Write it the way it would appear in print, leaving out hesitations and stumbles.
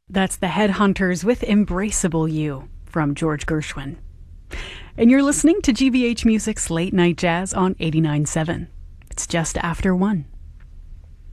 That's the Headhunters with Embraceable You from George Gershwin. And you're listening to GBH Music's Late Night Jazz on 89.7. It's just after 1.